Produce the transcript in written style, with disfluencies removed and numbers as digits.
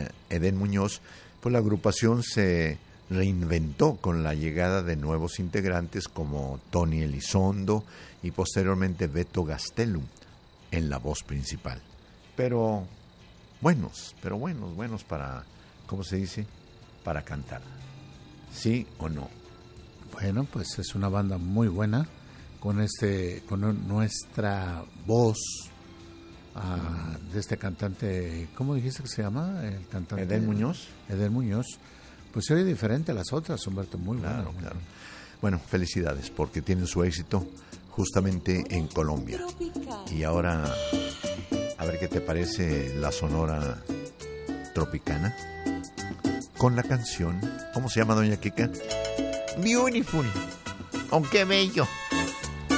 Edén Muñoz, pues la agrupación se reinventó con la llegada de nuevos integrantes como Tony Elizondo y posteriormente Beto Gastelum en la voz principal. Pero buenos para, ¿cómo se dice? Para cantar. ¿Sí o no? Bueno, pues es una banda muy buena con nuestra voz de este cantante, ¿cómo dijiste que se llama? El cantante Edén Muñoz. Edén Muñoz. Pues se oye diferente a las otras, Humberto, muy Claro, bueno. claro. Bueno, felicidades porque tienen su éxito justamente en Colombia. Y ahora, a ver qué te parece la Sonora Tropicana con la canción, ¿cómo se llama, doña Kika? Beautiful. Oh, qué bello.